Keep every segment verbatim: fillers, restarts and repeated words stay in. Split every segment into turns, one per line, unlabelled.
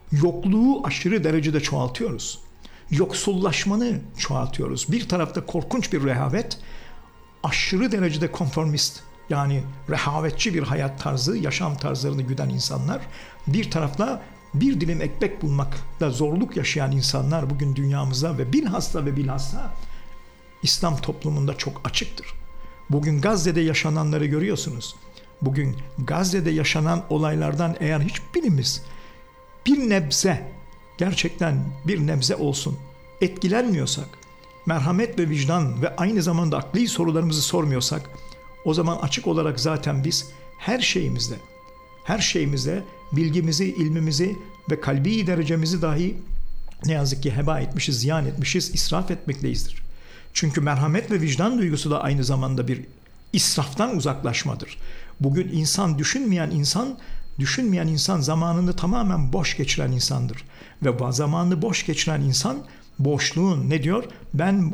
Yokluğu aşırı derecede çoğaltıyoruz. Yoksullaşmanı çoğaltıyoruz. Bir tarafta korkunç bir rehavet, aşırı derecede konformist, yani rehavetçi bir hayat tarzı, yaşam tarzlarını güden insanlar. Bir tarafla bir dilim ekmek bulmakta zorluk yaşayan insanlar bugün dünyamızda ve bilhassa ve bilhassa İslam toplumunda çok açıktır. Bugün Gazze'de yaşananları görüyorsunuz. Bugün Gazze'de yaşanan olaylardan eğer hiçbirimiz bir nebze, gerçekten bir nebze olsun etkilenmiyorsak, merhamet ve vicdan ve aynı zamanda akli sorularımızı sormuyorsak, o zaman açık olarak zaten biz her şeyimizde, her şeyimizde bilgimizi, ilmimizi ve kalbi derecemizi dahi ne yazık ki heba etmişiz, ziyan etmişiz, israf etmekteyizdir. Çünkü merhamet ve vicdan duygusu da aynı zamanda bir israftan uzaklaşmadır. Bugün insan düşünmeyen insan, düşünmeyen insan zamanını tamamen boş geçiren insandır. Ve zamanını boş geçiren insan boşluğun, ne diyor? Ben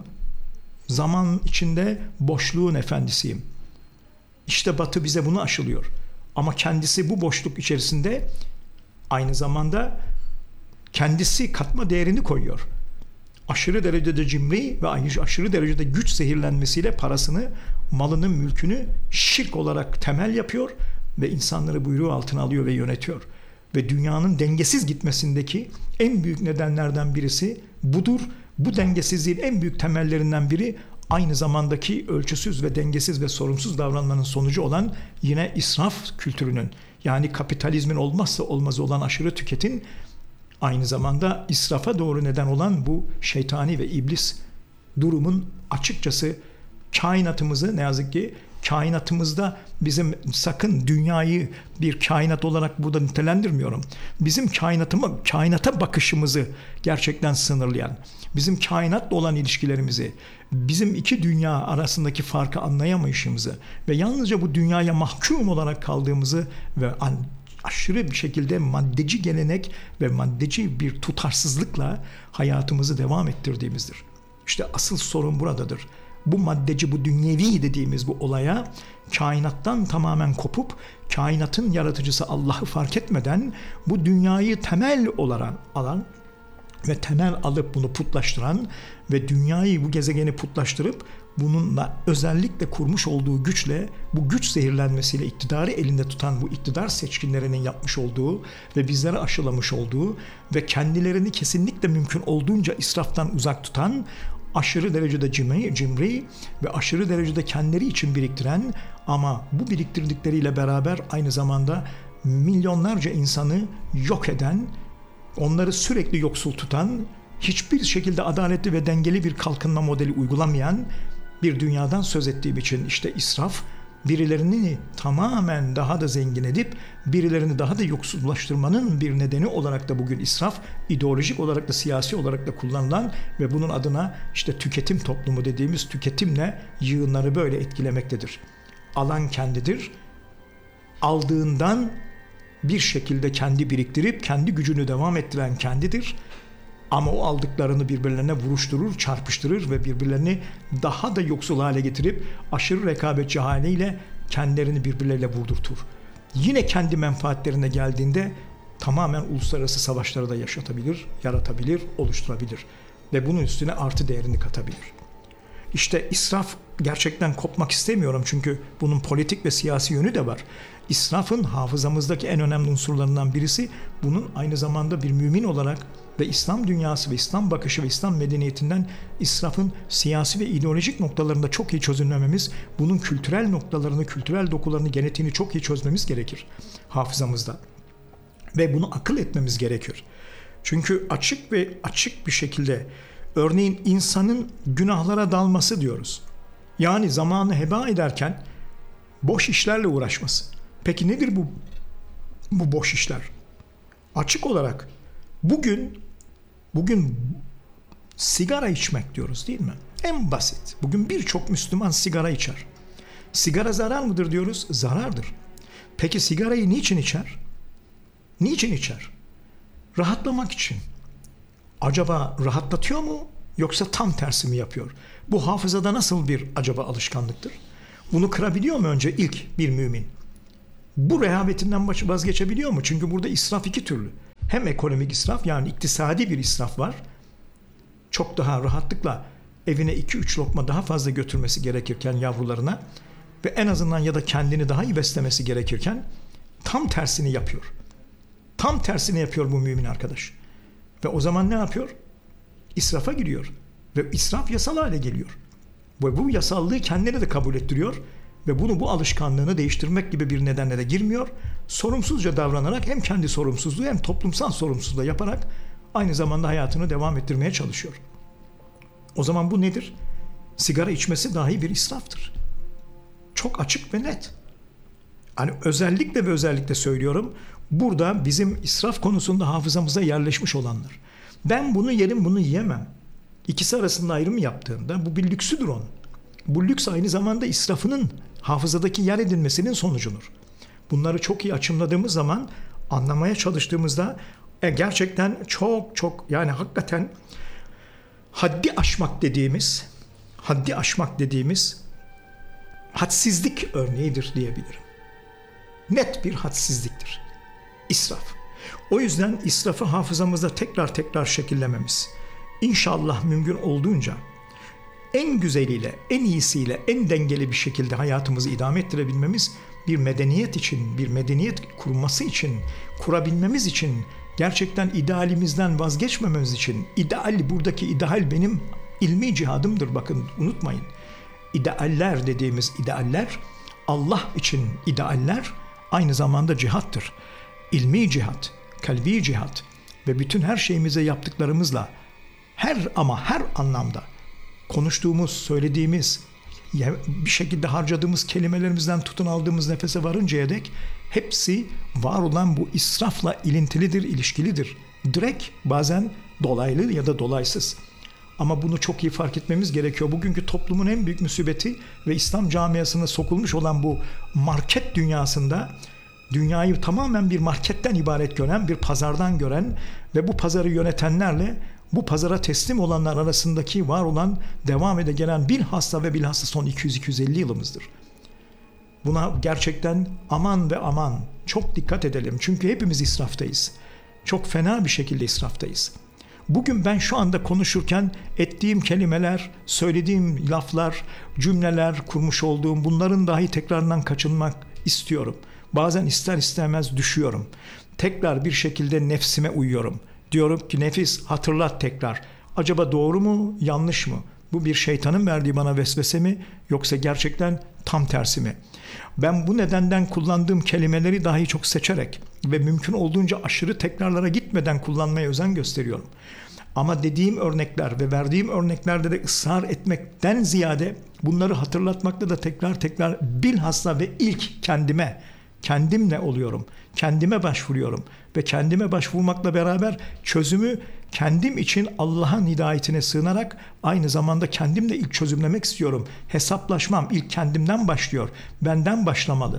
zaman içinde boşluğun efendisiyim. İşte Batı bize bunu aşılıyor. Ama kendisi bu boşluk içerisinde aynı zamanda kendisi katma değerini koyuyor. Aşırı derecede cimri ve aşırı derecede güç zehirlenmesiyle parasını, malını, mülkünü şirk olarak temel yapıyor ve insanları buyruğu altına alıyor ve yönetiyor. Ve dünyanın dengesiz gitmesindeki en büyük nedenlerden birisi budur. Bu dengesizliğin en büyük temellerinden biri aynı zamandaki ölçüsüz ve dengesiz ve sorumsuz davranmanın sonucu olan yine israf kültürünün, yani kapitalizmin olmazsa olmazı olan aşırı tüketin aynı zamanda israfa doğru neden olan bu şeytani ve iblis durumun açıkçası kainatımızı, ne yazık ki kainatımızda bizim, sakın dünyayı bir kainat olarak burada nitelendirmiyorum, bizim kainatıma, kainata bakışımızı gerçekten sınırlayan, bizim kainatla olan ilişkilerimizi, bizim iki dünya arasındaki farkı anlayamayışımızı ve yalnızca bu dünyaya mahkum olarak kaldığımızı ve aşırı bir şekilde maddeci gelenek ve maddeci bir tutarsızlıkla hayatımızı devam ettirdiğimizdir. İşte asıl sorun buradadır. Bu maddeci, bu dünyevi dediğimiz bu olaya kainattan tamamen kopup, kainatın yaratıcısı Allah'ı fark etmeden bu dünyayı temel olarak alan ve temel alıp bunu putlaştıran ve dünyayı, bu gezegeni putlaştırıp bununla özellikle kurmuş olduğu güçle, bu güç zehirlenmesiyle iktidarı elinde tutan bu iktidar seçkinlerinin yapmış olduğu ve bizlere aşılamış olduğu ve kendilerini kesinlikle mümkün olduğunca israftan uzak tutan, aşırı derecede cimri, cimri ve aşırı derecede kendileri için biriktiren ama bu biriktirdikleriyle beraber aynı zamanda milyonlarca insanı yok eden, onları sürekli yoksul tutan, hiçbir şekilde adaletli ve dengeli bir kalkınma modeli uygulamayan bir dünyadan söz ettiğim için işte israf, birilerini tamamen daha da zengin edip birilerini daha da yoksullaştırmanın bir nedeni olarak da bugün israf, ideolojik olarak da siyasi olarak da kullanılan ve bunun adına işte tüketim toplumu dediğimiz tüketimle yığınları böyle etkilemektedir. Alan kendidir. Aldığından bir şekilde kendi biriktirip kendi gücünü devam ettiren kendidir. Ama o aldıklarını birbirlerine vuruşturur, çarpıştırır ve birbirlerini daha da yoksul hale getirip aşırı rekabetçi haliyle kendilerini birbirleriyle vurdurtur. Yine kendi menfaatlerine geldiğinde tamamen uluslararası savaşları da yaşatabilir, yaratabilir, oluşturabilir ve bunun üstüne artı değerini katabilir. İşte israf, gerçekten kopmak istemiyorum çünkü bunun politik ve siyasi yönü de var. İsrafın hafızamızdaki en önemli unsurlarından birisi, bunun aynı zamanda bir mümin olarak ve İslam dünyası ve İslam bakışı ve İslam medeniyetinden israfın siyasi ve ideolojik noktalarında çok iyi çözümlememiz, bunun kültürel noktalarını, kültürel dokularını, genetiğini çok iyi çözmemiz gerekir hafızamızda. Ve bunu akıl etmemiz gerekir. Çünkü açık ve açık bir şekilde, örneğin insanın günahlara dalması diyoruz. Yani zamanı heba ederken boş işlerle uğraşması. Peki nedir bu bu boş işler? Açık olarak bugün bugün sigara içmek diyoruz değil mi? En basit. Bugün birçok Müslüman sigara içer. Sigara zarar mıdır diyoruz? Zarardır. Peki sigarayı niçin içer? Niçin içer? Rahatlamak için. Acaba rahatlatıyor mu yoksa tam tersi mi yapıyor? Bu hafızada nasıl bir acaba alışkanlıktır? Bunu kırabiliyor mu önce ilk bir mümin? Bu rehavetinden vazgeçebiliyor mu? Çünkü burada israf iki türlü. Hem ekonomik israf, yani iktisadi bir israf var. Çok daha rahatlıkla evine iki üç lokma daha fazla götürmesi gerekirken yavrularına ve en azından ya da kendini daha iyi beslemesi gerekirken tam tersini yapıyor. Tam tersini yapıyor bu mümin arkadaş. Ve o zaman ne yapıyor? İsrafa giriyor. Ve israf yasal hale geliyor. Ve bu yasallığı kendine de kabul ettiriyor. Ve bunu, bu alışkanlığını değiştirmek gibi bir nedenle de girmiyor. Sorumsuzca davranarak hem kendi sorumsuzluğu hem toplumsal sorumsuzluğu yaparak aynı zamanda hayatını devam ettirmeye çalışıyor. O zaman bu nedir? Sigara içmesi dahi bir israftır. Çok açık ve net. Hani özellikle ve özellikle söylüyorum, burada bizim israf konusunda hafızamıza yerleşmiş olanlar. Ben bunu yerim, bunu yiyemem. İkisi arasında ayrım yaptığında bu bir lüksüdür onun. Bu lüks aynı zamanda israfının hafızadaki yer edinmesinin sonucudur. Bunları çok iyi açımladığımız zaman, anlamaya çalıştığımızda e, gerçekten çok çok, yani hakikaten haddi aşmak dediğimiz, haddi aşmak dediğimiz hadsizlik örneğidir diyebilirim. Net bir hadsizliktir. İsraf. O yüzden israfı hafızamızda tekrar tekrar şekillememiz, İnşallah mümkün olduğunca en güzeliyle, en iyisiyle, en dengeli bir şekilde hayatımızı idame ettirebilmemiz, bir medeniyet için, bir medeniyet kurması için, kurabilmemiz için, gerçekten idealimizden vazgeçmememiz için, ideal, buradaki ideal benim ilmi cihadımdır, bakın unutmayın. İdealler dediğimiz idealler, Allah için idealler aynı zamanda cihattır. İlmi cihat, kalbi cihat ve bütün her şeyimize yaptıklarımızla, her ama her anlamda konuştuğumuz, söylediğimiz, bir şekilde harcadığımız kelimelerimizden tutun aldığımız nefese varıncaya dek hepsi var olan bu israfla ilintilidir, ilişkilidir. Direkt, bazen dolaylı ya da dolaysız. Ama bunu çok iyi fark etmemiz gerekiyor. Bugünkü toplumun en büyük musibeti ve İslam camiasına sokulmuş olan bu market dünyasında, dünyayı tamamen bir marketten ibaret gören, bir pazardan gören ve bu pazarı yönetenlerle bu pazara teslim olanlar arasındaki var olan, devam ede gelen bilhassa ve bilhassa son iki yüz iki yüz elli yılımızdır. Buna gerçekten aman ve aman çok dikkat edelim. Çünkü hepimiz israftayız. Çok fena bir şekilde israftayız. Bugün ben şu anda konuşurken ettiğim kelimeler, söylediğim laflar, cümleler, kurmuş olduğum bunların dahi tekrarından kaçınmak istiyorum. Bazen ister istemez düşüyorum. Tekrar bir şekilde nefsime uyuyorum. Diyorum ki nefis hatırlat tekrar. Acaba doğru mu, yanlış mı? Bu bir şeytanın verdiği bana vesvese mi, yoksa gerçekten tam tersi mi? Ben bu nedenden kullandığım kelimeleri dahi çok seçerek ve mümkün olduğunca aşırı tekrarlara gitmeden kullanmaya özen gösteriyorum. Ama dediğim örnekler ve verdiğim örneklerde de ısrar etmekten ziyade bunları hatırlatmakta da tekrar tekrar bilhassa ve ilk kendime, kendimle oluyorum. Kendime başvuruyorum ve kendime başvurmakla beraber çözümü kendim için Allah'ın hidayetine sığınarak aynı zamanda kendimle ilk çözümlemek istiyorum. Hesaplaşmam ilk kendimden başlıyor. Benden başlamalı.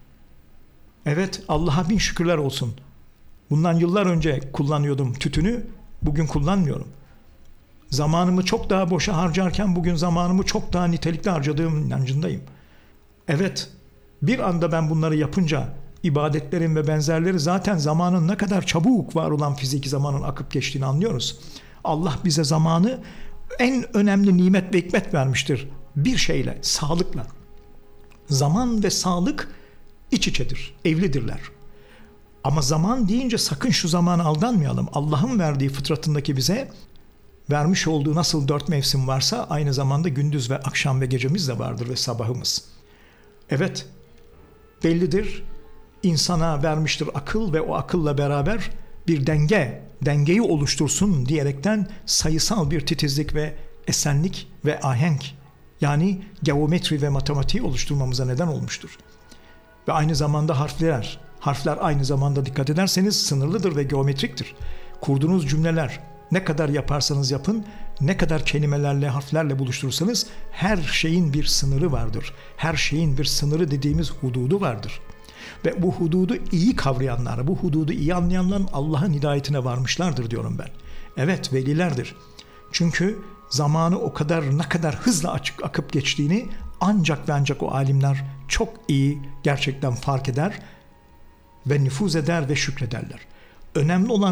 Evet, Allah'a bin şükürler olsun. Bundan yıllar önce kullanıyordum tütünü, bugün kullanmıyorum. Zamanımı çok daha boşa harcarken bugün zamanımı çok daha nitelikli harcadığım inancındayım. Evet, bir anda ben bunları yapınca ibadetlerin ve benzerleri zaten zamanın ne kadar çabuk var olan fiziki zamanın akıp geçtiğini anlıyoruz. Allah bize zamanı en önemli nimet ve hikmet vermiştir. Bir şeyle, sağlıkla. Zaman ve sağlık iç içedir, evlidirler. Ama zaman deyince sakın şu zamana aldanmayalım. Allah'ın verdiği fıtratındaki bize vermiş olduğu nasıl dört mevsim varsa aynı zamanda gündüz ve akşam ve gecemiz de vardır ve sabahımız. Evet, bellidir. İnsana vermiştir akıl ve o akılla beraber bir denge, dengeyi oluştursun diyerekten sayısal bir titizlik ve esenlik ve ahenk, yani geometri ve matematiği oluşturmamıza neden olmuştur. Ve aynı zamanda harfler, harfler aynı zamanda dikkat ederseniz sınırlıdır ve geometriktir. Kurduğunuz cümleler ne kadar yaparsanız yapın, ne kadar kelimelerle, harflerle buluşturursanız her şeyin bir sınırı vardır. Her şeyin bir sınırı dediğimiz hududu vardır. Ve bu hududu iyi kavrayanlar, bu hududu iyi anlayanların Allah'ın hidayetine varmışlardır diyorum ben. Evet, velilerdir. Çünkü zamanı o kadar, ne kadar hızla açık akıp geçtiğini ancak ve ancak o alimler çok iyi gerçekten fark eder ve nüfuz eder ve şükrederler. Önemli olan